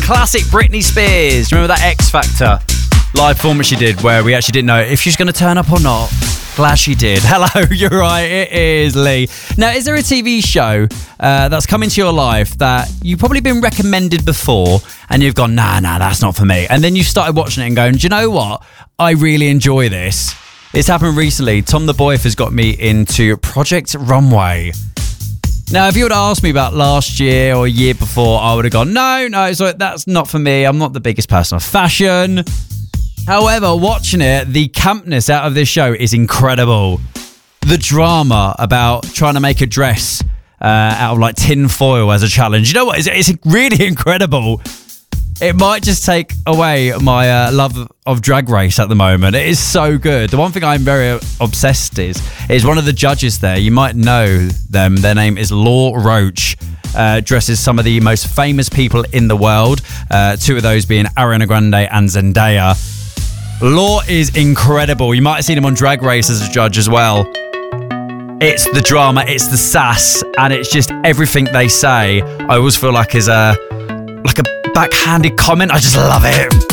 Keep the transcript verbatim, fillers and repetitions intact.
classic Britney Spears. Do you remember that X Factor live performance she did where we actually didn't know if she's going to turn up or not? Glad she did. Hello, you're right, it is Lee. Now, is there a T V show uh, that's come into your life that you've probably been recommended before and you've gone, nah, nah, that's not for me. And then you started watching it and going, do you know what? I really enjoy this. It's happened recently. Tom the Boyf has got me into Project Runway. Now, if you would have asked me about last year or a year before, I would have gone, no, no, so that's not for me. I'm not the biggest person of fashion. However, watching it, the campness out of this show is incredible. The drama about trying to make a dress uh, out of like tin foil as a challenge. You know what? It's, it's really incredible. It might just take away my uh, love of Drag Race at the moment. It is so good. The one thing I'm very obsessed is, is one of the judges there. You might know them. Their name is Law Roach. Uh, dresses some of the most famous people in the world. Uh, two of those being Ariana Grande and Zendaya. Law is incredible. You might have seen him on Drag Race as a judge as well. It's the drama, it's the sass, and it's just everything they say. I always feel like is a like a backhanded comment. I just love it.